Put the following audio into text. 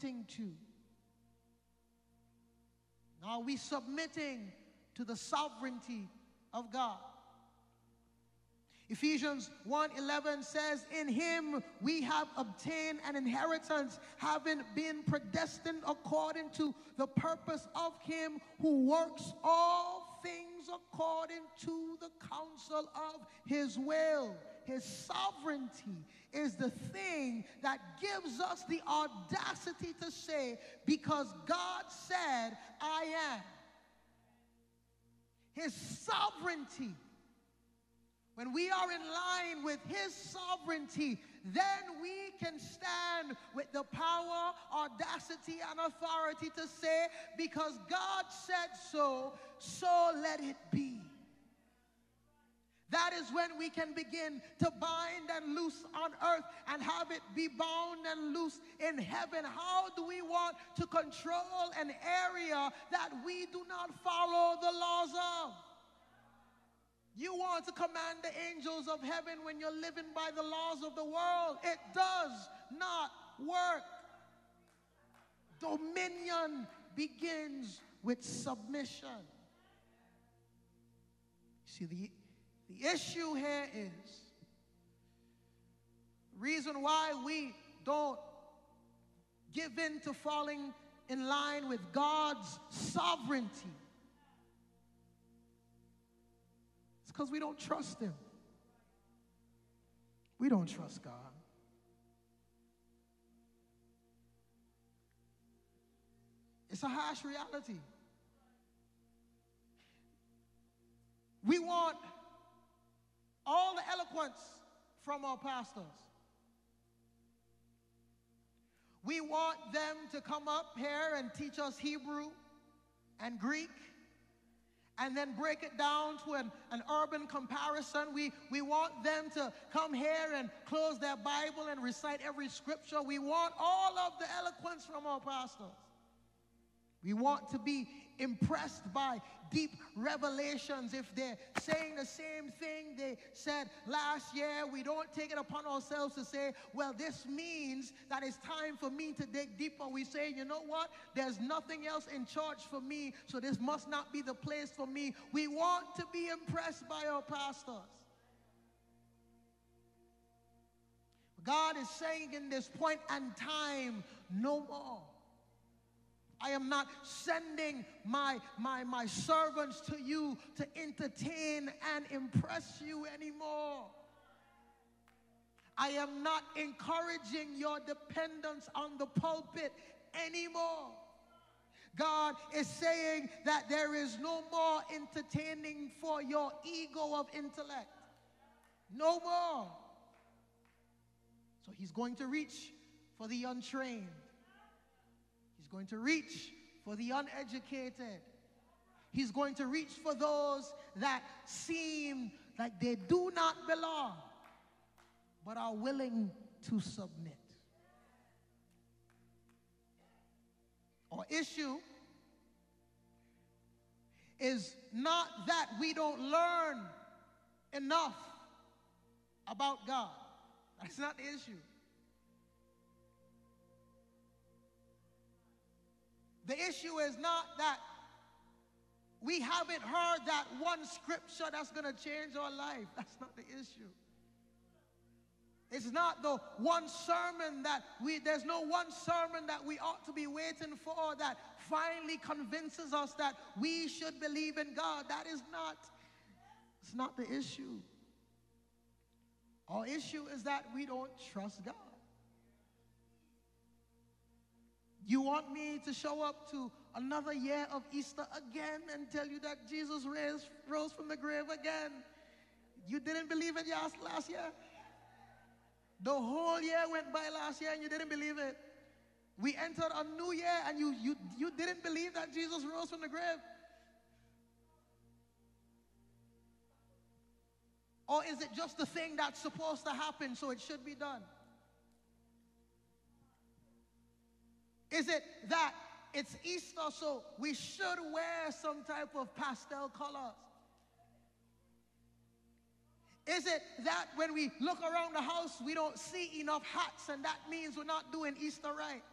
submitting to? Are we submitting to the sovereignty of God? Ephesians 1:11 says, in him we have obtained an inheritance, having been predestined according to the purpose of him who works all things according to the counsel of his will. His sovereignty is the thing that gives us the audacity to say, because God said, I am. His sovereignty. When we are in line with his sovereignty, then we can stand with the power, audacity, and authority to say, because God said so, so let it be. That is when we can begin to bind and loose on earth and have it be bound and loose in heaven. How do we want to control an area that we do not follow the laws of? You want to command the angels of heaven when you're living by the laws of the world. It does not work. Dominion begins with submission. See, the issue here is, the reason why we don't give in to falling in line with God's sovereignty, it's because we don't trust him. We don't trust God. It's a harsh reality. We want all the eloquence from our pastors. We want them to come up here and teach us Hebrew and Greek and then break it down to an urban comparison. We want them to come here and close their Bible and recite every scripture. We want all of the eloquence from our pastors. We want to be impressed by deep revelations. If they're saying the same thing they said last year, we don't take it upon ourselves to say, well, this means that it's time for me to dig deeper. We say, you know what? There's nothing else in church for me, so this must not be the place for me. We want to be impressed by our pastors. God is saying in this point and time, no more. I am not sending my servants to you to entertain and impress you anymore. I am not encouraging your dependence on the pulpit anymore. God is saying that there is no more entertaining for your ego of intellect. No more. So he's going to reach for the untrained. He's going to reach for the uneducated. He's going to reach for those that seem like they do not belong, but are willing to submit. Our issue is not that we don't learn enough about God. That's not the issue. The issue is not that we haven't heard that one scripture that's going to change our life. That's not the issue. It's not the one sermon that there's no one sermon that we ought to be waiting for that finally convinces us that we should believe in God. It's not the issue. Our issue is that we don't trust God. You want me to show up to another year of Easter again and tell you that Jesus rose from the grave again? You didn't believe it last year? The whole year went by last year and you didn't believe it. We entered a new year and you didn't believe that Jesus rose from the grave. Or is it just the thing that's supposed to happen, so it should be done? Is it that it's Easter, so we should wear some type of pastel colors? Is it that when we look around the house, we don't see enough hats, and that means we're not doing Easter right?